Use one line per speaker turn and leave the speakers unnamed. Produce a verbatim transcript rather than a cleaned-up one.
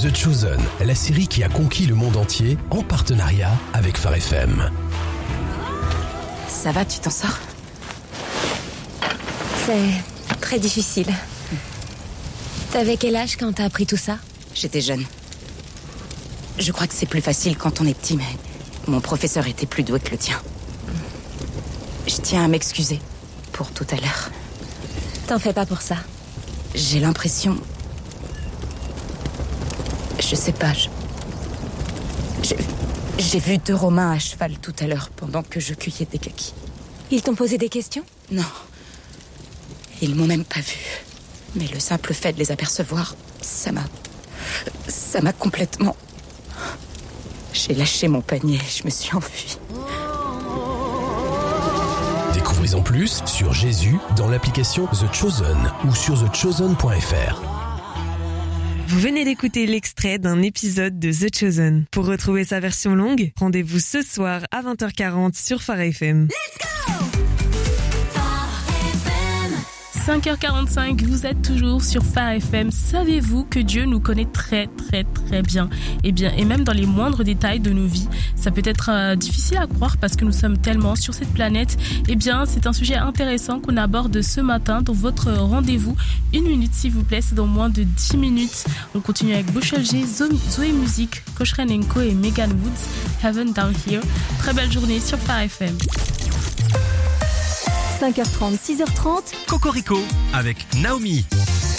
The Chosen, la série qui a conquis le monde entier en partenariat avec Phare F M.
Ça va, tu t'en sors?
C'est très difficile. T'avais quel âge quand t'as appris tout ça?
J'étais jeune. Je crois que c'est plus facile quand on est petit, mais mon professeur était plus doué que le tien. Je tiens à m'excuser pour tout à l'heure.
T'en fais pas pour ça.
J'ai l'impression... Je sais pas, je... J'ai... J'ai vu deux Romains à cheval tout à l'heure pendant que je cueillais des kakis.
Ils t'ont posé des questions?
Non. Ils m'ont même pas vu. Mais le simple fait de les apercevoir, ça m'a... Ça m'a complètement... J'ai lâché mon panier et je me suis enfuie.
Découvrez-en plus sur Jésus dans l'application The Chosen ou sur the chosen point f r.
Vous venez d'écouter l'extrait d'un épisode de The Chosen. Pour retrouver sa version longue, rendez-vous ce soir à vingt heures quarante sur Phare F M.
Let's go! cinq heures quarante-cinq, vous êtes toujours sur Phare F M. Savez-vous que Dieu nous connaît très très très bien? Et bien, et même dans les moindres détails de nos vies. Ça peut être euh, difficile à croire parce que nous sommes tellement sur cette planète. Et bien, c'est un sujet intéressant qu'on aborde ce matin dans votre rendez-vous. Une minute s'il vous plaît, c'est dans moins de dix minutes. On continue avec Bouchel G, Zoé Music, Koshrenenko et Megan Woods, Heaven Down Here. Très belle journée sur Phare F M.
cinq heures trente, six heures trente.
Cocorico avec Naomi.